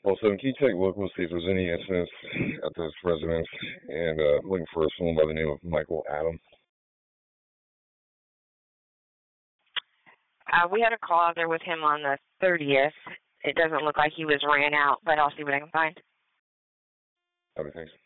Also, can you take a look, we'll see if there's any incidents at this residence, and looking for someone by the name of Michael Adams. We had a call out there with him on the 30th. It doesn't look like he was ran out, but I'll see what I can find. Okay, thanks.